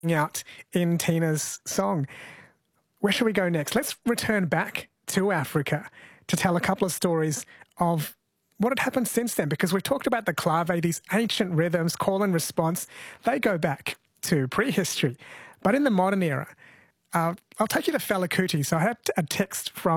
out in Tina's song. Where shall we go next? Let's return back to Africa to tell a couple of stories of what had happened since then, because we've talked about the clave, these ancient rhythms, call and response. They go back to prehistory. But in the modern era, I'll take you to Fela Kuti. So I had a text from